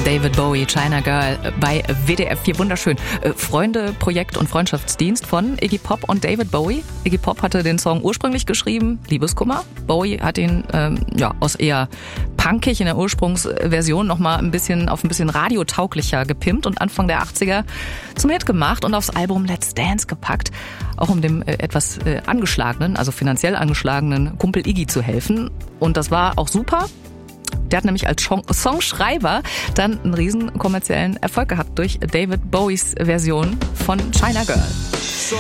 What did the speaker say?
David Bowie, China Girl bei WDR 4. Wunderschön. Freunde, Projekt und Freundschaftsdienst von Iggy Pop und David Bowie. Iggy Pop hatte den Song ursprünglich geschrieben, Liebeskummer. Bowie hat ihn aus eher punkig in der Ursprungsversion nochmal ein bisschen radiotauglicher gepimpt und Anfang der 80er zum Hit gemacht und aufs Album Let's Dance gepackt, auch um dem etwas angeschlagenen, also finanziell angeschlagenen Kumpel Iggy zu helfen. Und das war auch super. Der hat nämlich als Songschreiber dann einen riesen kommerziellen Erfolg gehabt durch David Bowies Version von China Girl.